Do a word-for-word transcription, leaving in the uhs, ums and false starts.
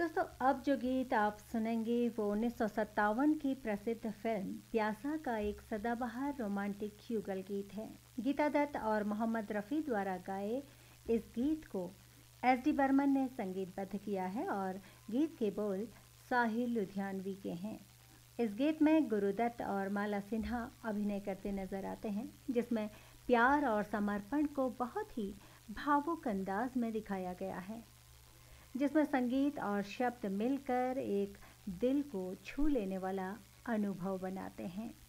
दोस्तों, अब जो गीत आप सुनेंगे वो उन्नीस सौ सत्तावन की प्रसिद्ध फिल्म प्यासा का एक सदाबहार रोमांटिक युगल गीत है। गीता दत्त और मोहम्मद रफ़ी द्वारा गाए इस गीत को एस डी बर्मन ने संगीतबद्ध किया है और गीत के बोल साहिल लुधियानवी के हैं। इस गीत में गुरुदत्त और माला सिन्हा अभिनय करते नजर आते हैं, जिसमें प्यार और समर्पण को बहुत ही भावुक अंदाज में दिखाया गया है, जिसमें संगीत और शब्द मिलकर एक दिल को छू लेने वाला अनुभव बनाते हैं।